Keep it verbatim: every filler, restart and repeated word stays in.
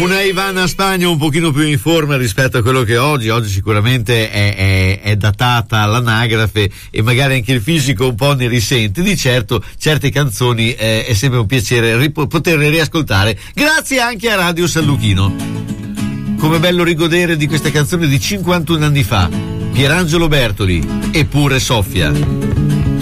Una Ivana Spagna un pochino più in forma rispetto a quello che è oggi. Oggi sicuramente è, è, è datata l'anagrafe e magari anche il fisico un po' ne risente. Di certo certe canzoni eh, è sempre un piacere rip- poterle riascoltare, grazie anche a Radio San Luchino. Come bello rigodere di queste canzoni di cinquantuno anni fa. Pierangelo Bertoli, Eppure Soffia.